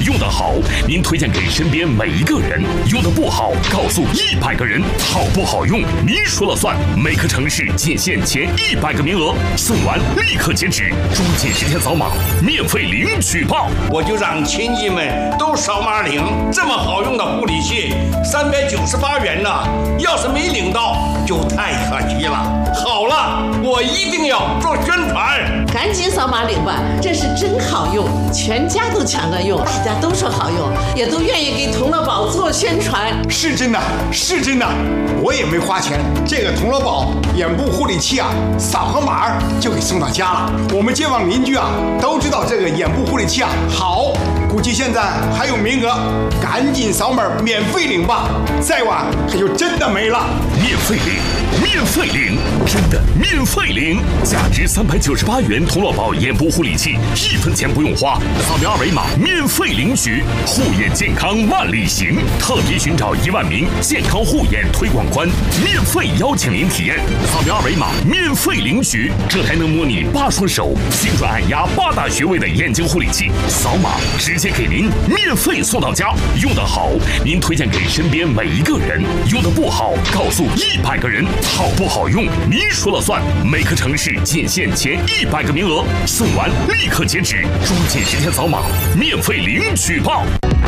用得好，您推荐给身边每一个人；用得不好，告诉100个人。好不好用，您说了算。每个城市仅限前100个名额，送完立刻截止。抓紧时间扫码，免费领取报。 我就让亲戚们都扫码领，这么好用的护理器，398元呢。要是没领到，就太可惜了。好了，我一定要做宣传， 赶紧扫码领吧，这是真好用，全家都抢着用，大家都说好用，也都愿意给同乐宝做宣传。 是真的，是真的，我也没花钱，这个同乐宝眼部护理器啊，扫个码就给送到家了。我们街坊邻居啊都知道这个眼部护理器啊好，估计现在还有名额，赶紧扫码免费领吧，再晚它就真的没了。 免费领，免费领，真的免费领！价值398元同乐宝眼部护理器，1分钱不用花，扫描2维码免费领取。护眼健康万里行，特别寻找1万名健康护眼推广官，免费邀请您体验。扫描2维码免费领取，这台能模拟8双手、旋转按压8大穴位的眼睛护理器，扫码直接给您免费送到家。用得好，您推荐给身边每一个人；用得不好，告诉100个人。好不好用，您说了算。每个城市仅限前100个名额，送完立刻截止。抓紧时间扫码，免费领取报。